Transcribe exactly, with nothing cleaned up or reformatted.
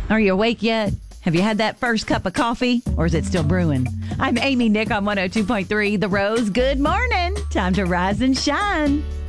Are you awake yet? Have you had that first cup of coffee, or is it still brewing? I'm Amy Nick on one oh two point three The Rose. Good morning. Time to rise and shine.